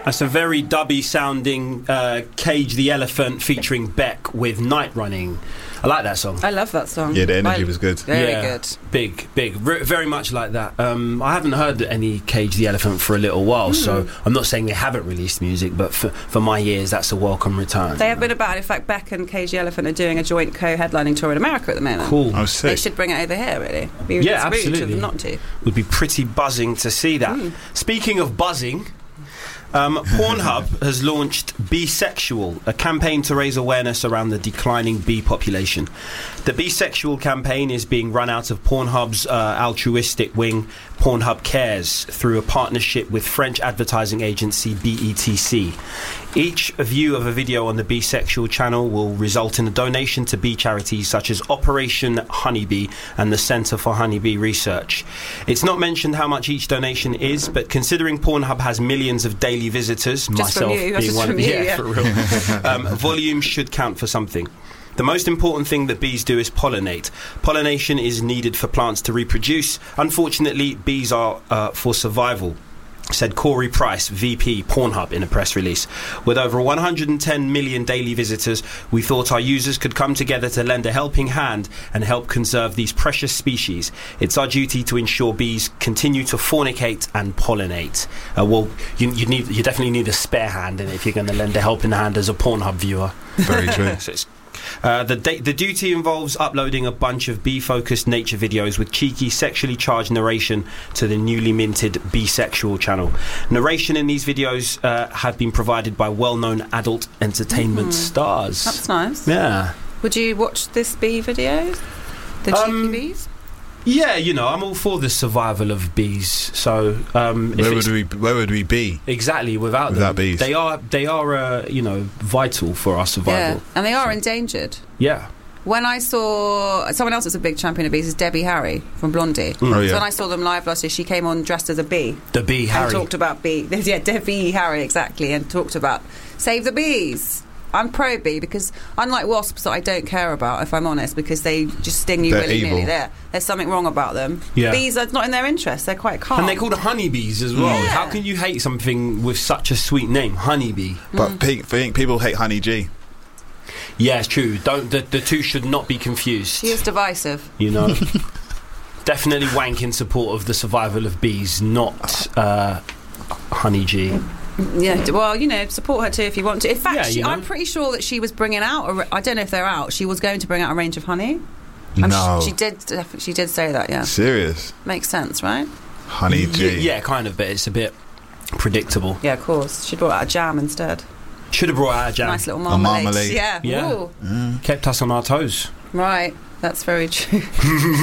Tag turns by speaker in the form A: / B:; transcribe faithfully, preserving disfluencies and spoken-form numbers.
A: That's a very dubby sounding uh, Cage the Elephant featuring Beck with Night Running. I like that song.
B: I love that song.
C: Yeah, the energy
B: I,
C: was good.
B: Very
A: yeah,
B: good.
A: Big, big. R- very much like that. Um, I haven't heard any Cage the Elephant for a little while, mm. so I'm not saying they haven't released music, but for, for my ears, that's a welcome return.
B: They have been about. In fact, Beck and Cage the Elephant are doing a joint co-headlining tour in America at the moment.
A: Cool.
C: Oh, sick.
B: They should bring it over here, really. Be
A: yeah,
B: rude
A: absolutely.
B: of them not to.
A: Would be pretty buzzing to see that. Mm. Speaking of buzzing... Um, Pornhub has launched Bisexual, a campaign to raise awareness around the declining bee population. The Bisexual campaign is being run out of Pornhub's uh, altruistic wing, Pornhub Cares, through a partnership with French advertising agency B E T C. Each view of a video on the Bisexual channel will result in a donation to bee charities such as Operation Honeybee and the Centre for Honeybee Research. It's not mentioned how much each donation is, but considering Pornhub has millions of daily visitors,
B: just
A: myself
B: from you,
A: being
B: just
A: one
B: from
A: of
B: you,
A: yeah,
B: yeah.
A: for real, um, volume should count for something. The most important thing that bees do is pollinate. Pollination is needed for plants to reproduce. Unfortunately, bees are uh, for survival, said Corey Price, V P Pornhub, in a press release. With over one hundred ten million daily visitors, we thought our users could come together to lend a helping hand and help conserve these precious species. It's our duty to ensure bees continue to fornicate and pollinate. Uh, well, you, you need you definitely need a spare hand in it if you're going to lend a helping hand as a Pornhub viewer.
C: Very true.
A: So it's Uh, the, da- the duty involves uploading a bunch of bee-focused nature videos with cheeky, sexually charged narration to the newly minted Bisexual channel. Narration in these videos uh, have been provided by well-known adult entertainment mm. stars.
B: That's nice.
A: Yeah.
B: Would you watch this bee video? The cheeky
A: Um,
B: bees?
A: Yeah, you know, I'm all for the survival of bees. So, um, if
C: Where
A: it's-
C: would we? Where would we be?
A: exactly without,
C: Without
A: them,
C: bees.
A: they are they are uh, you know, vital for our survival.
B: Yeah, and they are endangered.
A: Yeah.
B: When I saw someone else that's a big champion of bees is Debbie Harry from Blondie.
A: Mm.
C: Oh, yeah.
B: So when I saw them live last year, she came on dressed as a bee.
A: The bee Harry.
B: And talked about bee. Yeah, Debbie Harry, exactly, and talked about save the bees. I'm pro bee because unlike wasps that I don't care about, if I'm honest, because they just sting you
C: They're
B: willy nilly.
C: evil.
B: There, there's something wrong about them.
A: Yeah.
B: Bees are not in their interest. They're quite calm.
A: And they're called honeybees as well.
B: Yeah.
A: How can you hate something with such a sweet name, honeybee?
C: But
B: Mm.
C: pe- I think people hate Honey G.
A: Yeah, it's true. Don't the, the two should not be confused.
B: She is divisive.
A: You know, definitely wank in support of the survival of bees, not uh, Honey G.
B: Yeah, well, you know, support her too if you want to. In fact,
A: Yeah,
B: she,
A: you know.
B: I'm pretty sure that she was bringing out. A, ra- I don't know if they're out. She was going to bring out a range of honey. I'm
C: No.
B: sh- she did. def- She did say that. Yeah,
C: Serious.
B: makes sense, right?
C: Honey G.
A: Y- yeah, kind of, but it's a bit predictable.
B: Yeah, of course. She brought out a jam instead.
A: Should have brought out a jam.
B: Nice little marmalade.
C: marmalade.
B: Yeah.
A: Yeah.
B: Ooh.
C: Mm.
A: Kept us on our toes.
B: Right. That's very true.